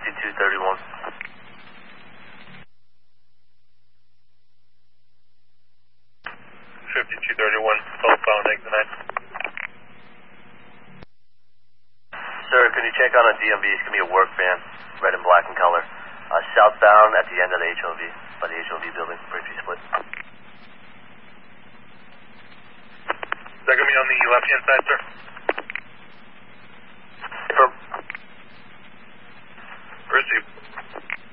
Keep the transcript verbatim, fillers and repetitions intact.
fifty-two thirty-one. fifty-two thirty-one, southbound exit nine. Sir, can you check on a D M V? It's going to be a work van, red and black in color. Uh, southbound at the end of the H O V, by the H O V building, Bridgeview Split. Is that going to be on the left-hand side, sir?